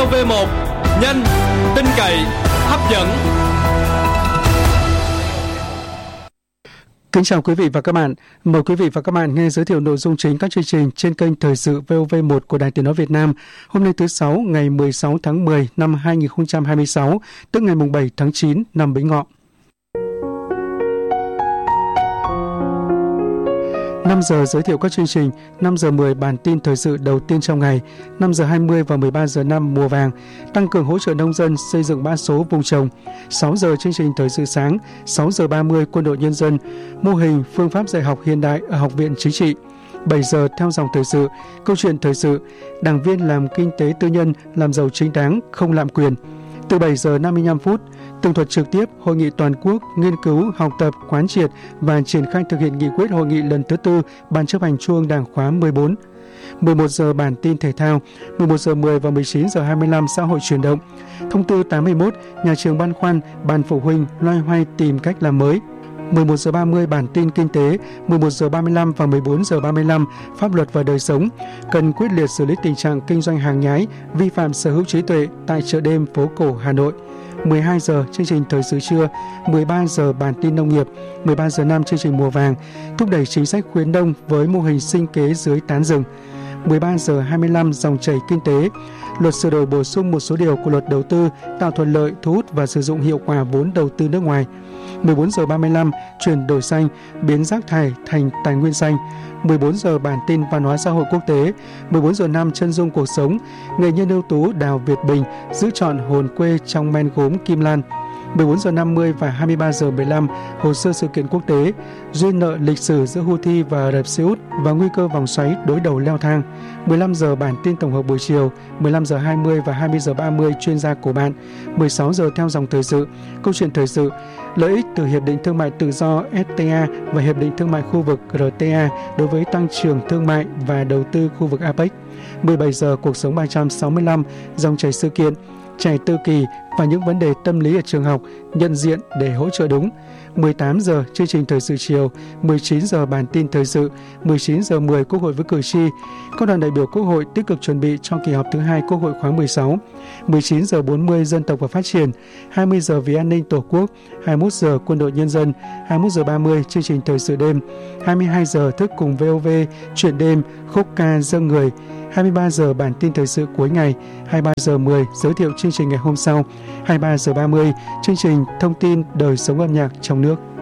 VOV1, nhanh, tin cậy, hấp dẫn. Kính chào quý vị và các bạn. Mời quý vị và các bạn nghe giới thiệu nội dung chính các chương trình trên kênh Thời sự VOV1 của Đài Tiếng nói Việt Nam. Hôm nay thứ Sáu, ngày 16 tháng 10 năm 2026, tức ngày 7 tháng 9 năm Bính Ngọ. 5 giờ giới thiệu các chương trình, 5 giờ 10 bản tin thời sự đầu tiên trong ngày, 5 giờ 20 và 13 giờ 5 mùa vàng, tăng cường hỗ trợ nông dân xây dựng mã số vùng trồng, 6 giờ chương trình thời sự sáng, 6 giờ 30 quân đội nhân dân, mô hình phương pháp dạy học hiện đại ở Học viện Chính trị. 7 giờ theo dòng thời sự, câu chuyện thời sự, đảng viên làm kinh tế tư nhân, làm giàu chính đáng, không lạm quyền. Từ 7 giờ 55 phút, tường thuật trực tiếp Hội nghị toàn quốc nghiên cứu, học tập, quán triệt và triển khai thực hiện nghị quyết hội nghị lần thứ 4 Ban chấp hành Trung ương Đảng khóa 14. 11 giờ bản tin thể thao, 11 giờ 10 và 19 giờ 25 xã hội chuyển động. Thông tư 81, nhà trường băn khoăn, ban phụ huynh loay hoay tìm cách làm mới. 11 giờ 30 bản tin kinh tế, 11 giờ 35 và 14 giờ 35 pháp luật và đời sống, cần quyết liệt xử lý tình trạng kinh doanh hàng nhái, vi phạm sở hữu trí tuệ tại chợ đêm phố cổ Hà Nội. 12 giờ chương trình thời sự trưa, 13 giờ bản tin nông nghiệp, 13 giờ 5 chương trình mùa vàng, thúc đẩy chính sách khuyến nông với mô hình sinh kế dưới tán rừng. 13 giờ 25 dòng chảy kinh tế, luật sửa đổi bổ sung một số điều của luật đầu tư tạo thuận lợi thu hút và sử dụng hiệu quả vốn đầu tư nước ngoài. 14 giờ 35 chuyển đổi xanh, biến rác thải thành tài nguyên xanh. 14 giờ bản tin văn hóa xã hội quốc tế, 14 giờ 5 chân dung cuộc sống, nghệ nhân ưu tú Đào Việt Bình giữ trọn hồn quê trong men gốm Kim Lan. 14 giờ 50 và 23 giờ 15 hồ sơ sự kiện quốc tế, duyên nợ lịch sử giữa Houthi và Ả Rập Xê Út và nguy cơ vòng xoáy đối đầu leo thang. 15 giờ bản tin tổng hợp buổi chiều, 15 giờ 20 và 20 giờ 30 chuyên gia của bạn. 16 giờ theo dòng thời sự, câu chuyện thời sự, lợi ích từ Hiệp định Thương mại Tự do FTA và Hiệp định Thương mại khu vực RTA đối với tăng trưởng thương mại và đầu tư khu vực APEC. 17 giờ cuộc sống 365, dòng chảy sự kiện, trẻ tự kỷ và những vấn đề tâm lý ở trường học, nhận diện để hỗ trợ đúng. 18 giờ chương trình thời sự chiều, 19 giờ bản tin thời sự, 19 giờ 10 Quốc hội với cử tri. Các đoàn đại biểu Quốc hội tích cực chuẩn bị cho kỳ họp thứ 2 Quốc hội khóa 16. 19 giờ 40 dân tộc và phát triển, 20 giờ vì an ninh Tổ quốc, 21 giờ quân đội nhân dân, 21 giờ 30 chương trình thời sự đêm, 22 giờ thức cùng VOV chuyện đêm, khúc ca dâng người, 23 giờ bản tin thời sự cuối ngày, 23 giờ 10 giới thiệu chương trình ngày hôm sau, 23 giờ 30 chương trình thông tin đời sống âm nhạc trong nước.